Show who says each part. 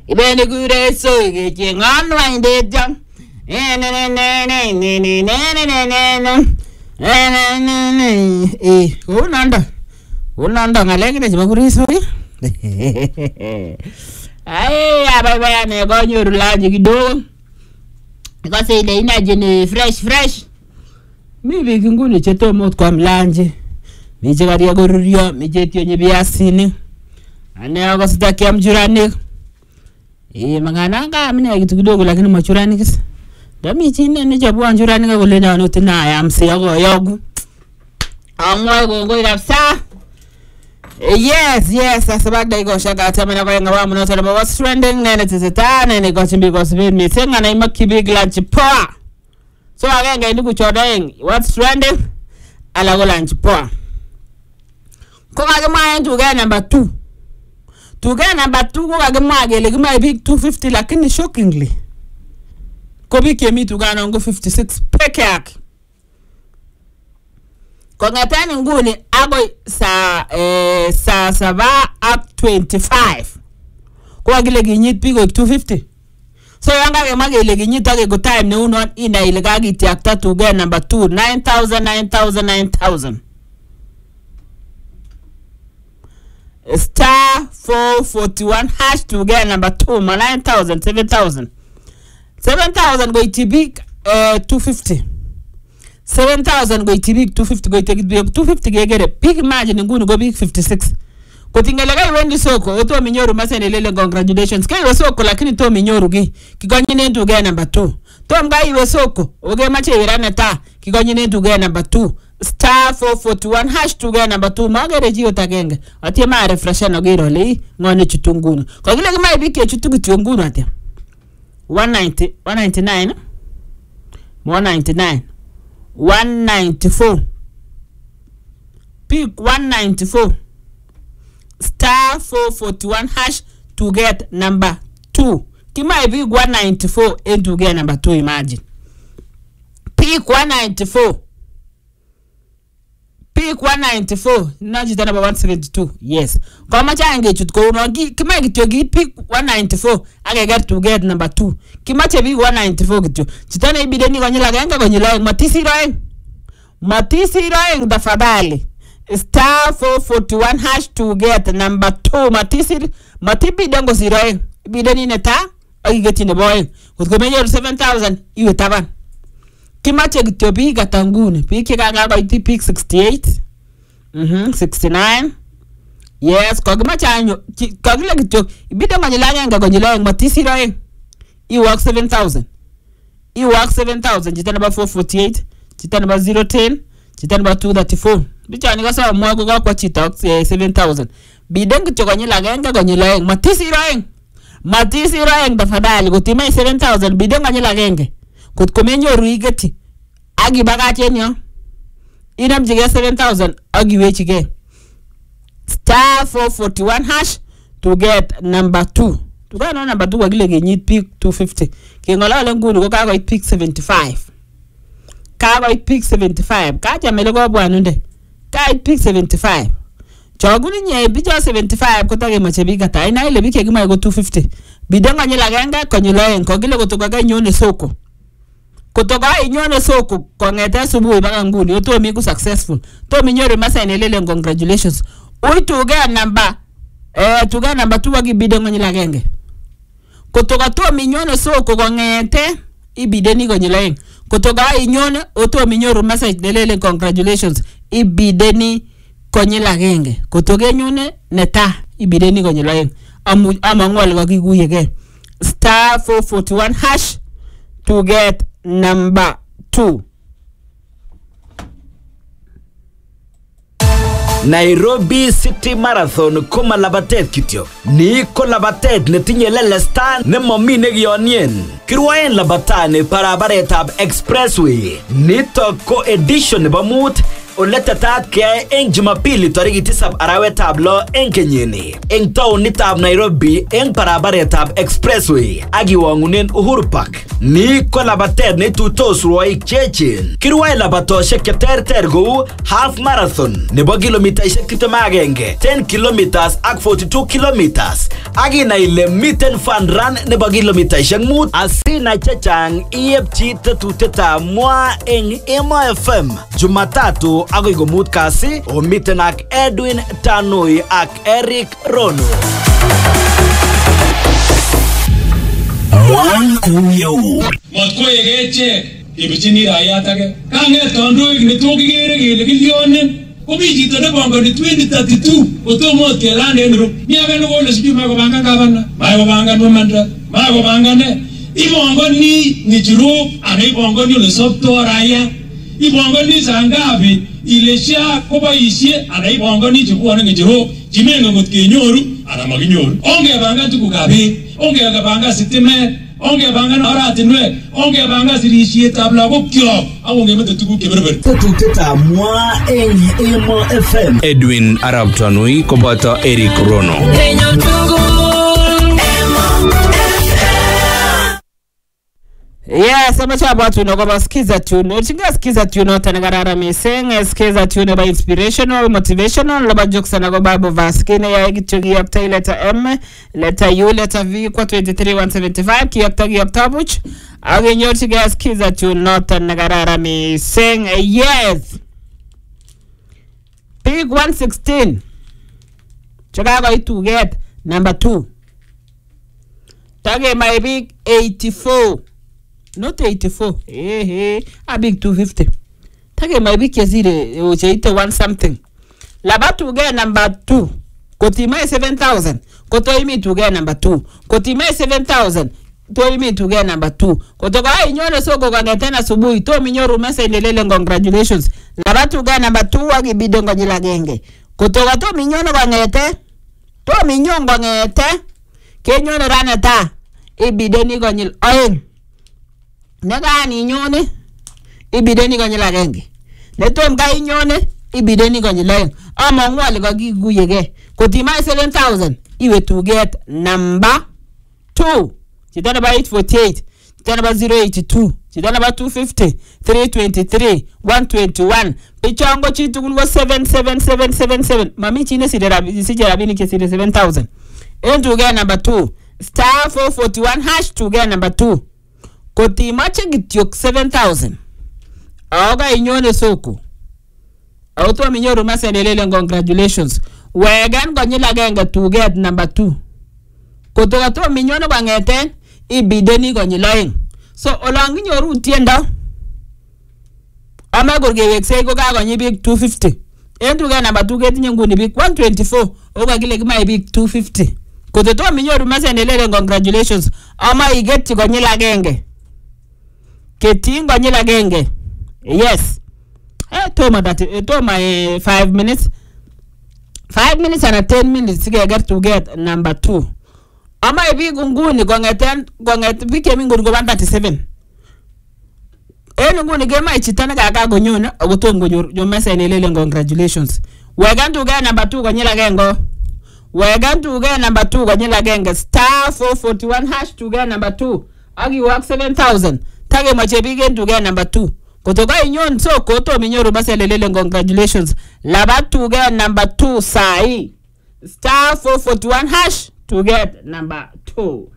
Speaker 1: Ibeni kure so ge ngan winde jam. Unanda ngalek ni cuma kure so. Ai ababa ne go nyoru laji kidogo. Because ile inaje fresh. Mimi kinguni cheto mot kwa mlanje. Mije gari ya gorurio, mije tionye biasini. Ane ako sitaki amjurani. Mangananga mimi kitu kidogo lakini machurani kisa. Dami chini ni chabu anjurani ka kule na nutina ya msi yako yogu. Amwa gongo kabisa. Yes, asabada iko shaka tamana kwa ngawa mnoto na what's trending nene tizeta nene kwa chimbi kwa sibi misenga na imakibig lunch poa. So agenge ndi kuchodeng what's trending ala go lunch poa. Ko ga ma ndu ga number 2. Tuga number 2 ko ga ma gele ga big 250 lakini shockingly. Ko bi kemi tuga na ngo 56 peke yake. Kwa ngatani nguni ago sa saba up 25. Kwa gile ginyit pigo 250. So yanga ke magele ginyit age go time ne uno ina ile gagi tiakta tuga number 2 9000 star 441 hash tuga number 2 ma 9000 7000 go itibik 250 7,000 go itibik 250 go take it 250 gegere big margin nguni go big 56 ko tingelega wendi soko to minyoru masene lele congratulations kai soko lakini to minyoru gi kigonyine ndu ge number 2 to mga iwe soko oge mache irane ta kigonyine ndu ge number 2 star 441 hash to ge number 2 magere jiyo tagenge atie ma refresh no giro le ngone chutungunu ko gile ma ibike chutugu tiongunu atie 199 194 pick 194 star 441 hash to get number 2 kima big 194 and to get number 2 imagine pick 194 najita number 172 yes kama change chutko no kima gityo gi pick 194 age get to get number 2 kima che big 194 gityo chitana ibide ni konyila ganga konyila matisi roeng tafadhali star 441 hash to get number 2 matibi dengo siroeng ibide ni neta agigeti ne boy kutko menyo 7000 iwe taban kimache gityo big atangune piki kanga ko iti pick 68 69 yes ko kimache anyo kagile gityo ibide konyila ganga konyila matisi roeng I work 7000 jita number 448 jita number 010 jita number 234 bicha ni kasa mwago kwa chita 7000 bidengu chokonyila ganga konyila matisi roeng tafadhali kutima 7000 bidengu konyila genge kutkomenyo ruigeti agi bagachenyo inamjige 7000 agi wechige star 441 hash to get number 2 tukana number 2 agile genyit pick 250 kengolale ngunu ko kago pick 75 kacha melego bwanunde kai pick 75 choguni nye bijo 75 kotage machebiga ta ina ile bike gima go 250 bidanga nyela ganga konyiloen kogile kutoka nyone soko kongeta subuhi baka nguni oto mi ku successful to minyore masane lele congratulations tuga number 2 wagi bidanga nyela genge kutoka to minyone soko kongete ibideni konyiloen kutoka inyone oto minyoro message lele congratulations ibideni konyila genge kutoke nyone neta ibideni konyiloen amangwal wakiguyege star 441 hash to get number 2
Speaker 2: Nairobi City Marathon koma labatet kityo. Ni ko labatet netinye lelestan nemomi negionien. Kirwaen labatani parabaretab Expressway. Nito ko edition nebo mut oletetat kyae eng Jumapili tariki 7 arawetab 6 eng kenyini. Eng taonitab Nairobi eng parabaretab Expressway agiwangunen Uhuru Park. Ni ko labatet netuitos rwoik chechen. Kirwae labatoshek cheterter kou half marathon nebo kilomitaishek 21, 10 kilometers ak 42 kilometers Agina ile miten fun run nebo kilomitaishek 5 asina chechang iepchi tetuteta mwa eng Emo FM Jumatatu agoi komut kasi omiten ak Edwin Tanui ak Eric Rono.
Speaker 3: Matkoye keche ibichini raiyat age kanget kandoik netokigere kele kilyonen komi chito nebongoni 2032 kotomo kelan en ru ni age nekole sijui makopangan gavana makopangan mamanda makopangane ibongoni ng'echirok ana ibongoni ole sopto raia ibongoni sangapi ile sha koboisie ana ibongoni chebwone ng'echirok chimengen ngot kenyoru ana makinyoru ongepangan tugukab beek ongepangan sitimet ongepangan oratinwek ongepangan sirisietab lagokyok akongemete tuguk cheberber.
Speaker 2: Tetuteta mwa eng Emo FM.
Speaker 4: Edwin Arab Tanui koboto Eric Rono.
Speaker 1: Yes, amacha abantu nokuba skiza tune. Uchinga skiza tune otanagarara miseng, skiza tune ba inspirational, motivational, loba jokes nagoba bovaskine ya gichogi yapta letter M, letter U, letter V kwa 23175 kiyapta buch. Age nyochiga skiza tune otanagarara miseng. Yes. Pick 116. Chicago to get number 2. Tage my big 84. Not 84. A big 250. Take my big yazire uche 1 something. Laba to get number 2. Kotima 7,000. Kotoimi to get number 2. Kotima 7,000. Toimi to get number 2. Kotoka inyone soko kangetena subuhi. To minyoru mesa inelele congratulations. Laba to get number 2 wagi bidongo jila genge. Kotoka to minyono kangete. To minyongo kangete. Kenyone raneta. Ibideni kanyil oing. Negani nyone ibideni kanyil agenge. Netom ga inyone ibideni kanyil oing. Ama ngwali kagiguyege. Kotima 7,000 iwe to get number 2. Chitana ba 848. Chitana ba 082. Chitana ba 250. 323. 121. Pichongo chitu kunwa 77777. Mami chine sijerabini kesire 7,000. And to get number 2. Star 441 hash to get number 2. Kotima chegityok 7,000. Aoga inyone soko. Auto minyoru masenelele congratulations. Wegan konyila genga to get number 2. Kotoka to minyone kwangeten ibideni konyiloing. So olangi nyoru tienda. Ama gorgewekse ko kakonyi big 250. Entu ga number 2 getinye nguni big 124. Oga kile kima big 250. Kototo minyoru masenelele congratulations. Ama igeti konyila genge. Keting konyila genge. Yes. Toma 5 minutes. 5 minutes and 10 minutes to get number 2. Ama ibi nguni kongeten bike mingu ngo 137. Nguni gema ichitana kaka gonyona ogotongo yo masenelele congratulations. Wegan to get number 2 konyila gengo. Wegan to get number 2 konyila genge. Star 441 hash to get number 2. Agi work 7,000. Tage mache bigen to get number 2. Kotoka inyon so koto minyoru maselelele congratulations. Laba to get number 2 sai. Star 441 hash to get number 2.